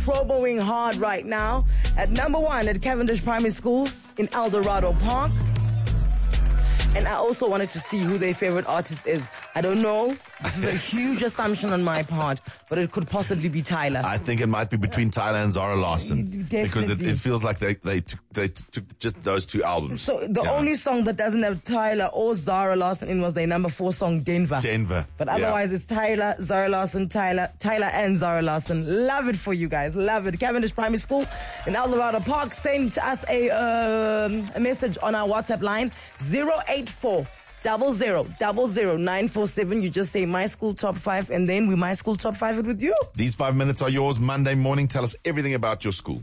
promoing hard right now. At number 1 at Cavendish Primary School in El Dorado Park. And I also wanted to see who their favorite artist is. I don't know. This is a huge assumption on my part, but it could possibly be Tyler. I think it might be between Tyler and Zara Larsson. Definitely. Because it feels like they took just those two albums. So the only song that doesn't have Tyler or Zara Larsson in was their number 4 song, Denver. But otherwise it's Tyler, Zara Larsson, Tyler and Zara Larsson. Love it for you guys. Love it. Cavendish Primary School in El Dorado Park sent us a message on our WhatsApp line 084 000947. You just say my school top 5 and then we my school top 5 it with you. These 5 minutes are yours. Monday morning, tell us everything about your school.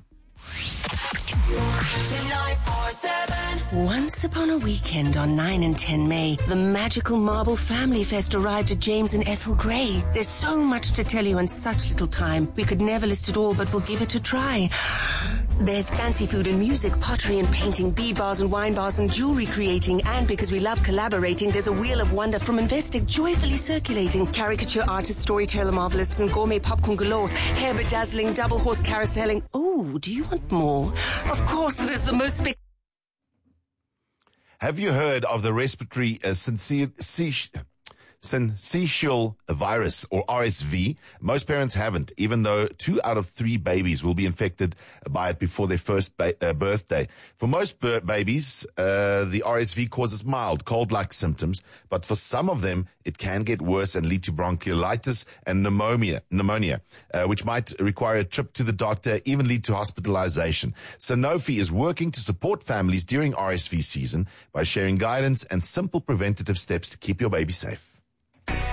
Once upon a weekend on 9 and 10 May, the magical Marble Family Fest arrived at James and Ethel Gray. There's so much to tell you in such little time. We could never list it all, but we'll give it a try. There's fancy food and music, pottery and painting, bee bars and wine bars and jewelry creating, and because we love collaborating, there's a wheel of wonder from Investec joyfully circulating. Caricature artists, storyteller marvelists, and gourmet popcorn galore. Hair bedazzling, double horse carouseling. Oh, do you want more? Of course, there's the most spectacular. Have you heard of the respiratory syncytial virus, or RSV? Most parents haven't, even though 2 out of 3 babies will be infected by it before their first birthday. For most babies, the RSV causes mild cold-like symptoms, but for some of them, it can get worse and lead to bronchiolitis and pneumonia, which might require a trip to the doctor, even lead to hospitalization. Sanofi is working to support families during RSV season by sharing guidance and simple preventative steps to keep your baby safe.